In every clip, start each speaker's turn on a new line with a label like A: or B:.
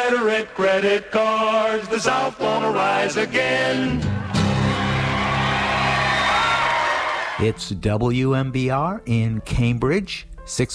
A: Confederate credit cards, the South won't rise again.
B: It's WMBR in Cambridge,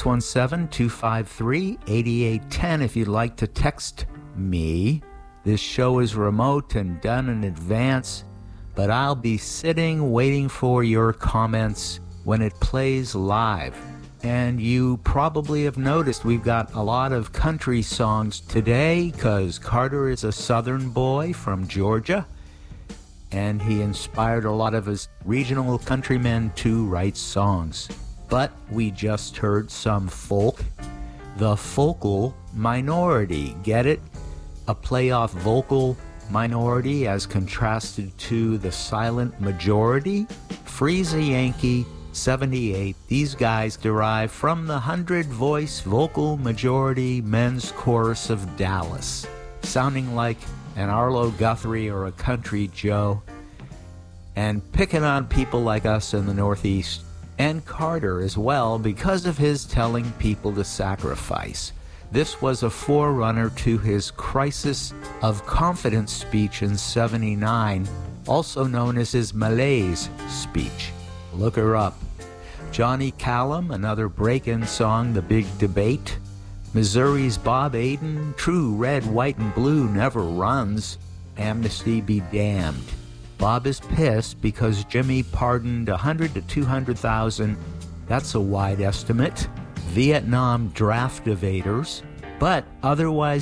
B: 617-253-8810 if you'd like to text me. This show is remote and done in advance, but I'll be sitting waiting for your comments when it plays live. And you probably have noticed we've got a lot of country songs today because Carter is a southern boy from Georgia, and he inspired a lot of his regional countrymen to write songs. But we just heard some folk, the vocal minority. Get it? A playoff vocal minority as contrasted to the silent majority. Freeze a Yankee, 78. These guys derive from the 100-voice vocal majority men's chorus of Dallas, sounding like an Arlo Guthrie or a Country Joe, and picking on people like us in the Northeast, and Carter as well because of his telling people to sacrifice. This was a forerunner to his Crisis of Confidence speech in 79, also known as his Malaise speech. Look her up. Johnny Callum, another break-in song, The Big Debate. Missouri's Bob Aiden, True Red, White, and Blue Never Runs. Amnesty be damned. Bob is pissed because Jimmy pardoned 100 to 200,000, that's a wide estimate, Vietnam draft evaders, but otherwise